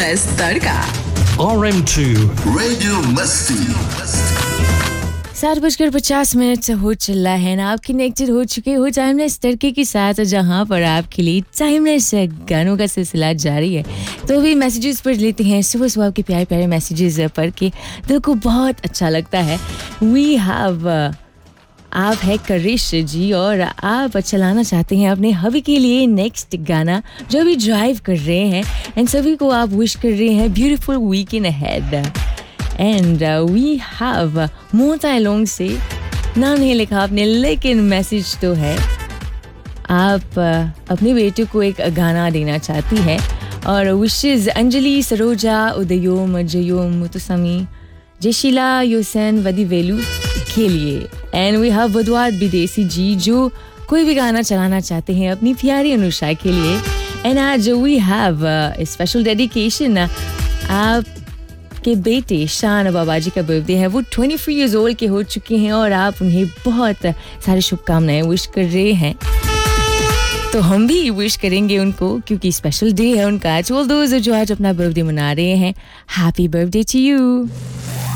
Timeless तड़का RM2 radio मस्ती 7:50 हो चला है ना। आप कनेक्टेड हो चुके हो टाइमलेस तड़के के साथ, जहां पर आपके लिए टाइमलेस गानों का सिलसिला जारी है। तो अभी मैसेजेस पढ़ लेते हैं। सुबह सुबह आपके प्यारे प्यारे मैसेजेस पढ़ के दिल को बहुत अच्छा लगता है। वी हैव आप है करिश जी और आप चलाना चाहते हैं अपने हबी के लिए नेक्स्ट गाना, जो भी ड्राइव कर रहे हैं एंड सभी को आप विश कर रहे हैं beautiful weekend ahead. And we have Mota along से नाम नहीं लिखा आपने, लेकिन मैसेज तो है। आप अपने बेटे को एक गाना देना चाहती है और विशेष अंजलि, सरोजा, उदयोम, जयोम, मुतुसमी, जयशीला, योसेन, वदीवेलू के लिए। एंड वी हैव बुधवार विदेशी जी, जो कोई भी गाना चलाना चाहते हैं अपनी प्यारी अनुषा के लिए। एंड आज वी हैव स्पेशल डेडिकेशन, आपके बेटे शान बाबाजी का बर्थडे है। वो 23 इयर्स ओल्ड के हो चुके हैं और आप उन्हें बहुत सारी शुभकामनाएं विश कर रहे हैं। तो हम भी विश करेंगे उनको, क्योंकि स्पेशल डे है उनका आज। ऑल दोज जो आज अपना बर्थडे मना रहे हैं, हैप्पी बर्थडे टू यू।